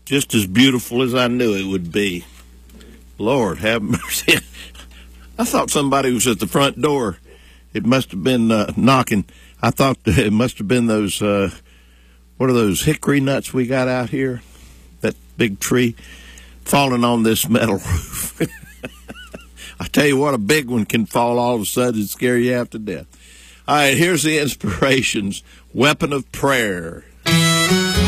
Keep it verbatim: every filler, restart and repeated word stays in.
just as beautiful as I knew it would be. Lord have mercy. I thought somebody was at the front door. It must have been uh, knocking. I thought it must have been those, uh, what are those hickory nuts we got out here? That big tree falling on this metal roof. I tell you what, a big one can fall all of a sudden and scare you half to death. All right, here's the inspirations. Weapon of prayer.